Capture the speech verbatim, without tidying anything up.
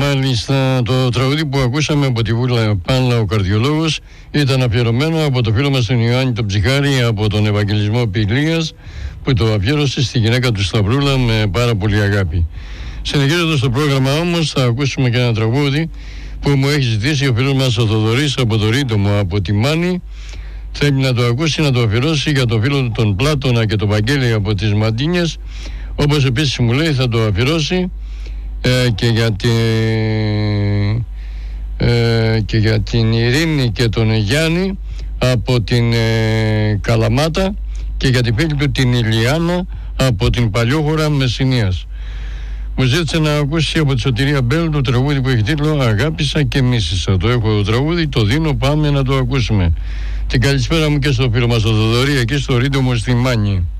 Μάλιστα, το τραγούδι που ακούσαμε από τη Βούλα Πάνλα, ο καρδιολόγος, ήταν αφιερωμένο από το φίλο μας τον Ιωάννη τον Ψυχάρη από τον Ευαγγελισμό Πηλίας, που το αφιέρωσε στη γυναίκα του Σταυρούλα με πάρα πολύ αγάπη. Συνεχίζοντας το πρόγραμμα όμως, θα ακούσουμε και ένα τραγούδι που μου έχει ζητήσει ο φίλος μας ο Θοδωρής από το Ρίτομο, από τη Μάνη. Θέλει να το ακούσει, να το αφιερώσει για τον φίλο του τον Πλάτωνα και τον Βαγγέλη από τις Μαντίνιες, όπως επίσης μου λέει θα το αφιερώσει ε, και, για τη, ε, και για την Ειρήνη και τον Γιάννη από την ε, Καλαμάτα και για την φίλη του την Ηλιάνα από την Παλιόχώρα Μεσσηνίας. Μου ζήτησε να ακούσει από τη Σωτηρία Μπέλ το τραγούδι που έχει τίτλο «Αγάπησα και μίσησα». Το έχω το τραγούδι, το δίνω, πάμε να το ακούσουμε. Την καλησπέρα μου και στο φίλο μας το Θοδωρή εκεί στο Ρίτομο στη Μάνη.